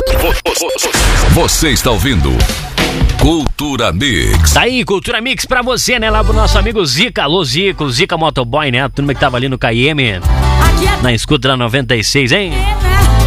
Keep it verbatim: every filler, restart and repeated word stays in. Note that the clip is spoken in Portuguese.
Você está ouvindo Cultura Mix. Tá aí, Cultura Mix pra você, né? Lá pro nosso amigo Zica. Alô, Zico, Zica Motoboy, né? A turma que tava ali no K M, na escuta da noventa e seis, hein?